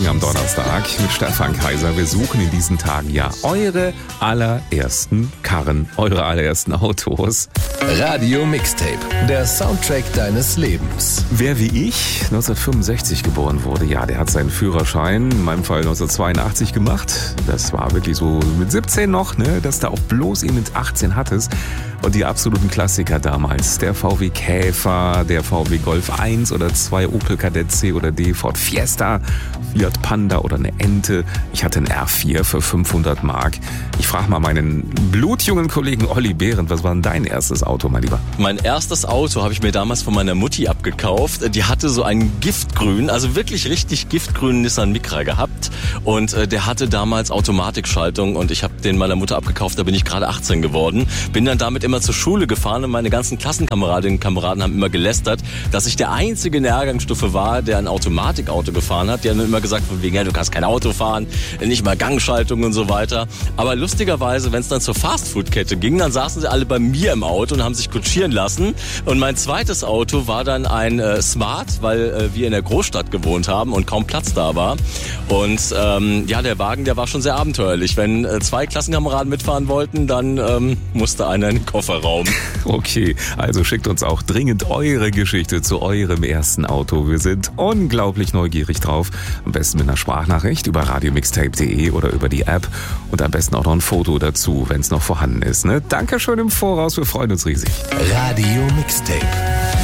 Morgen am Donnerstag mit Stefan Kaiser. Wir suchen in diesen Tagen ja eure allerersten Karren, eure allerersten Autos. Radio Mixtape, der Soundtrack deines Lebens. Wer wie ich 1965 geboren wurde, ja, der hat seinen Führerschein, in meinem Fall 1982 gemacht. Das war wirklich so mit 17 noch, ne, dass du auch bloß ihn mit 18 hattest. Und die absoluten Klassiker damals, der VW Käfer, der VW Golf 1 oder 2, Opel Kadett C oder D, Ford Fiesta, Fiat Panda oder eine Ente. Ich hatte einen R4 für 500 Mark. Ich frage mal meinen blutjungen Kollegen Olli Behrendt, was war denn dein erstes Auto, mein Lieber? Mein erstes Auto habe ich mir damals von meiner Mutti abgekauft. Die hatte so einen giftgrünen, also wirklich richtig giftgrünen Nissan Micra gehabt. Und der hatte damals Automatikschaltung und ich habe den meiner Mutter abgekauft, da bin ich gerade 18 geworden. Bin dann damit immer zur Schule gefahren und meine ganzen Klassenkameradinnen und Kameraden haben immer gelästert, dass ich der einzige in der Jahrgangsstufe war, der ein Automatikauto gefahren hat. Die haben immer gesagt, von wegen, ja, du kannst kein Auto fahren, nicht mal Gangschaltung und so weiter. Aber lustigerweise, wenn es dann zur Fastfood-Kette ging, dann saßen sie alle bei mir im Auto und haben sich kutschieren lassen. Und mein zweites Auto war dann ein Smart, weil wir in der Großstadt gewohnt haben und kaum Platz da war. Und ja, der Wagen, der war schon sehr abenteuerlich. Wenn 2 Klassenkameraden mitfahren wollten, dann musste einer in den Kofferraum. Okay, also schickt uns auch dringend eure Geschichte zu eurem ersten Auto. Wir sind unglaublich neugierig drauf. Am besten mit einer Sprachnachricht über radiomixtape.de oder über die App und am besten auch noch ein Foto dazu, wenn es noch vorhanden ist. Ne? Dankeschön im Voraus, wir freuen uns riesig. Radio Mixtape.